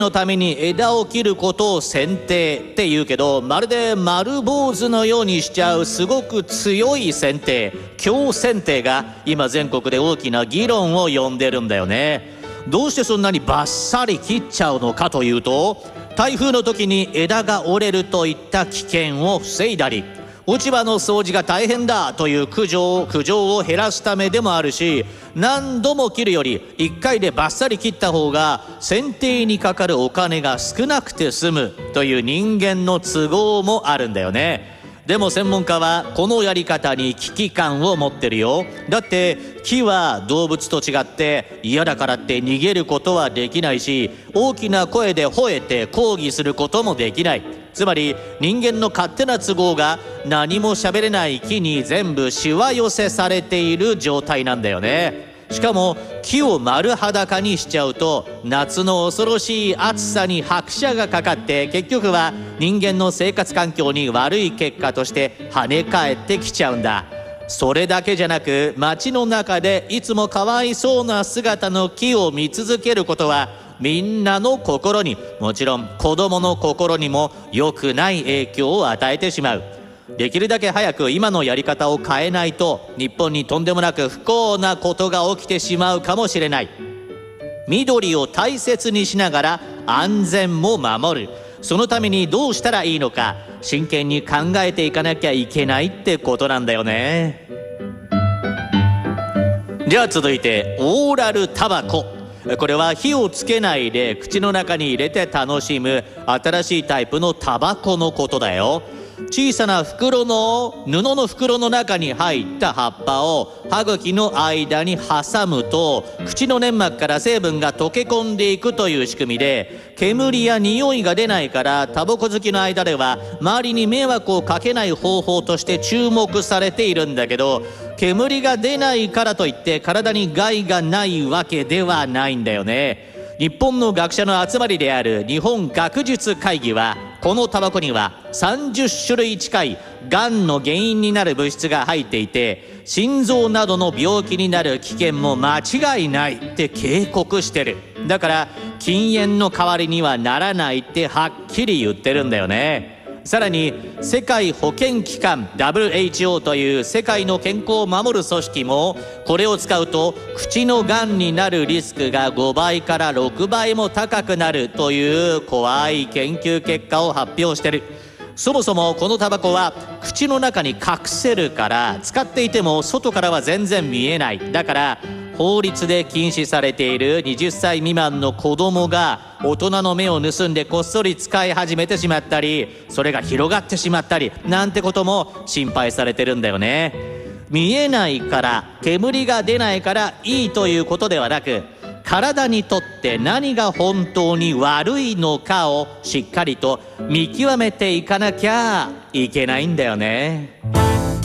のために枝を切ることを剪定って言うけど、まるで丸坊主のようにしちゃうすごく強い剪定、強剪定が今全国で大きな議論を呼んでるんだよね。どうしてそんなにバッサリ切っちゃうのかというと、台風の時に枝が折れるといった危険を防いだり、落ち葉の掃除が大変だという苦情を減らすためでもあるし、何度も切るより1回でバッサリ切った方が剪定にかかるお金が少なくて済むという人間の都合もあるんだよね。でも専門家はこのやり方に危機感を持ってるよ。だって木は動物と違って嫌だからって逃げることはできないし、大きな声で吠えて抗議することもできない。つまり人間の勝手な都合が何も喋れない木に全部しわ寄せされている状態なんだよね。しかも木を丸裸にしちゃうと夏の恐ろしい暑さに拍車がかかって、結局は人間の生活環境に悪い結果として跳ね返ってきちゃうんだ。それだけじゃなく、街の中でいつもかわいそうな姿の木を見続けることはみんなの心に、もちろん子供の心にも良くない影響を与えてしまう。できるだけ早く今のやり方を変えないと、日本にとんでもなく不幸なことが起きてしまうかもしれない。緑を大切にしながら安全も守る。そのためにどうしたらいいのか、真剣に考えていかなきゃいけないってことなんだよね。じゃあ続いてオーラルタバコ。これは火をつけないで口の中に入れて楽しむ新しいタイプのタバコのことだよ。小さな布の袋の中に入った葉っぱを歯茎の間に挟むと、口の粘膜から成分が溶け込んでいくという仕組みで、煙や匂いが出ないから、タバコ好きの間では周りに迷惑をかけない方法として注目されているんだけど、煙が出ないからといって体に害がないわけではないんだよね。日本の学者の集まりである日本学術会議は、このタバコには30種類近いがんの原因になる物質が入っていて、心臓などの病気になる危険も間違いないって警告してる。だから禁煙の代わりにはならないってはっきり言ってるんだよね。さらに世界保健機関 WHO という世界の健康を守る組織も、これを使うと口のがんになるリスクが5倍から6倍も高くなるという怖い研究結果を発表してる。そもそもこのタバコは口の中に隠せるから、使っていても外からは全然見えない。だから法律で禁止されている20歳未満の子供が大人の目を盗んでこっそり使い始めてしまったり、それが広がってしまったりなんてことも心配されてるんだよね。見えないから、煙が出ないからいいということではなく、体にとって何が本当に悪いのかをしっかりと見極めていかなきゃいけないんだよね。